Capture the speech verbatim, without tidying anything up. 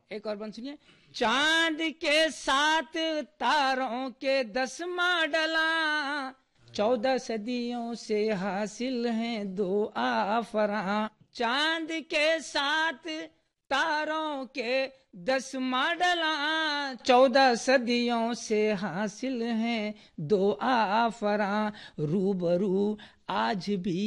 एक और बंद सुनिए। चांद के साथ तारों के दस मॉडला, चौदह सदियों से हासिल हैं दो आफरा। चांद के साथ तारों के दस मॉडला, चौदह सदियों से हासिल हैं दो आफरा। रूबरू आज भी